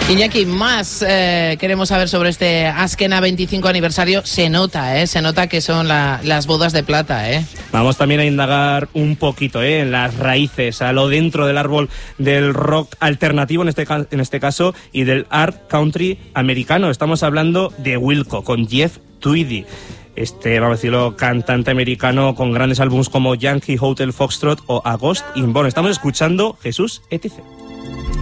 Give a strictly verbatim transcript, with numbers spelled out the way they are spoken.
Iñaki, más eh, queremos saber sobre este Azkena veinticinco aniversario. Se nota, ¿eh? Se nota que son la, las bodas de plata, ¿eh? Vamos también a indagar un poquito ¿eh? en las raíces, a lo dentro del árbol del rock alternativo, en este, en este caso, y del art country americano. Estamos hablando de Wilco, con Jeff Tweedy. Este, vamos a decirlo, cantante americano con grandes álbumes como Yankee Hotel Foxtrot o A Ghost in Bond. Estamos escuchando Jesús et cetera.